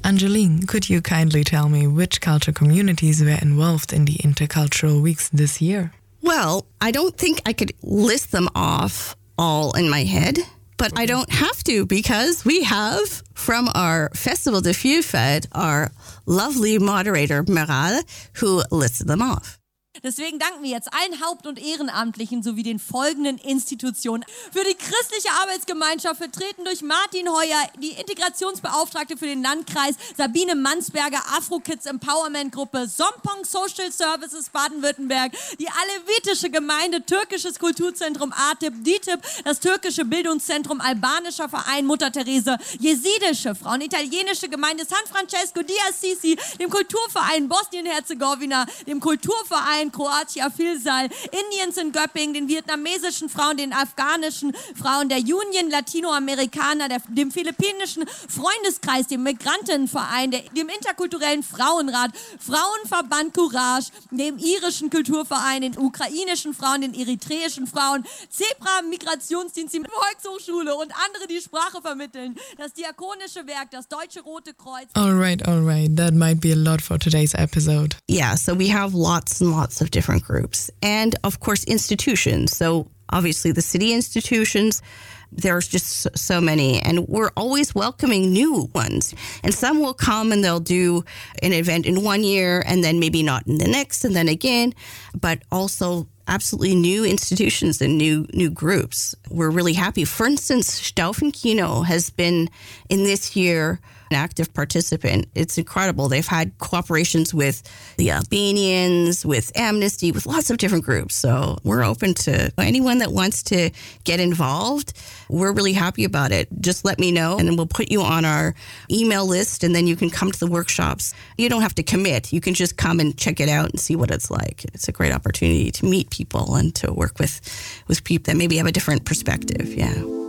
Angeline, could you kindly tell me which culture communities were involved in the Intercultural Weeks this year? Well, I don't think I could list them off all in my head, but I don't have to because we have from our Festival de Vielfalt our lovely moderator, Meral, who listed them off. Deswegen danken wir jetzt allen Haupt- und Ehrenamtlichen sowie den folgenden Institutionen. Für die christliche Arbeitsgemeinschaft vertreten durch Martin Heuer, die Integrationsbeauftragte für den Landkreis, Sabine Mansberger, Afro-Kids Empowerment Gruppe, Sompong Social Services Baden-Württemberg, die alevitische Gemeinde, türkisches Kulturzentrum ATIP, DITIB, das türkische Bildungszentrum, albanischer Verein Mutter Therese, jesidische Frauen, italienische Gemeinde San Francesco di Assisi, dem Kulturverein Bosnien-Herzegowina, dem Kulturverein Kroatia Filsal, Indiens in Göppingen, den vietnamesischen Frauen, den afghanischen Frauen, der Union Latinoamerikaner, dem philippinischen Freundeskreis, dem Migrantenverein, dem interkulturellen Frauenrat, Frauenverband Courage, dem irischen Kulturverein, den ukrainischen Frauen, den eritreischen Frauen, Zebra Migrationsdienst, die Volkshochschule und andere, die Sprache vermitteln, das Diakonische Werk, das Deutsche Rote Kreuz. All right. That might be a lot for today's episode. Yeah, so we have lots and lots of different groups. And of course, institutions. So obviously the city institutions, there's just so many. And we're always welcoming new ones. And some will come and they'll do an event in 1 year and then maybe not in the next and then again. But also absolutely new institutions and new groups. We're really happy. For instance, Stauffenkino has been in this year an active participant. It's incredible. They've had cooperations with the Albanians, with Amnesty, with lots of different groups. So we're open to anyone that wants to get involved. We're really happy about it. Just let me know and then we'll put you on our email list and then you can come to the workshops. You don't have to commit. You can just come and check it out and see what it's like. It's a great opportunity to meet people and to work with people that maybe have a different perspective. Yeah.